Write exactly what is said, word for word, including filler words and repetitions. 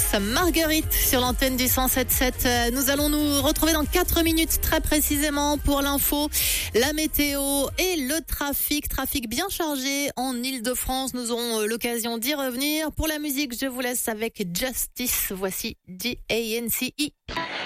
Marguerite sur l'antenne du cent sept sept. Nous allons nous retrouver dans quatre minutes très précisément pour l'info, la météo et le trafic. Trafic bien chargé en Ile-de-France. Nous aurons l'occasion d'y revenir. Pour la musique, je vous laisse avec Justice. Voici D A N C E.